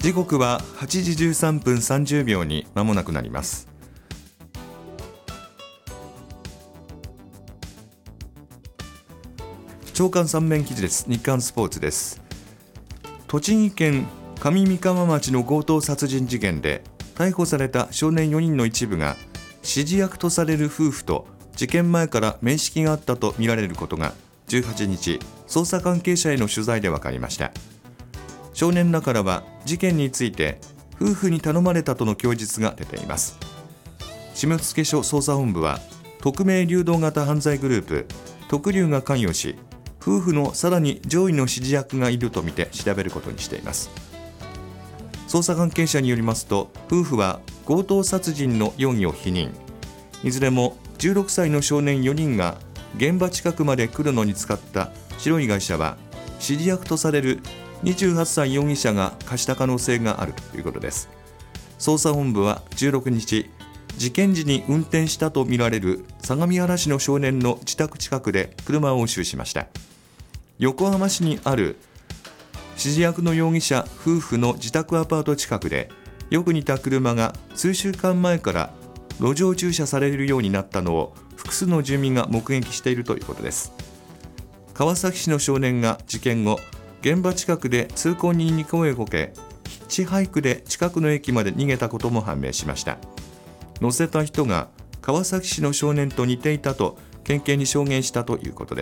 時刻は8時13分30秒に間もなくなります。朝刊3面記事です。日刊スポーツです。栃木県上三川町の強盗殺人事件で逮捕された少年4人の一部が指示役とされる夫婦と事件前から面識があったとみられることが18日、捜査関係者への取材で分かりました。少年らからは事件について夫婦に頼まれたとの供述が出ています。下野署捜査本部は匿名流動型犯罪グループ特流が関与し、夫婦のさらに上位の指示役がいるとみて調べることにしています。捜査関係者によりますと、夫婦は強盗殺人の容疑を否認。いずれも16歳の少年4人が現場近くまで来るのに使った白い外車は指示役とされる28歳容疑者が貸した可能性があるということです。捜査本部は16日、事件時に運転したとみられる相模原市の少年の自宅近くで車を押収しました。横浜市にある指示役の容疑者夫婦の自宅アパート近くでよく似た車が数週間前から路上駐車されるようになったのを複数の住民が目撃しているということです。川崎市の少年が事件後、現場近くで通行人に声をかけ、ヒッチハイクで近くの駅まで逃げたことも判明しました。乗せた人が川崎市の少年と似ていたと県警に証言したということです。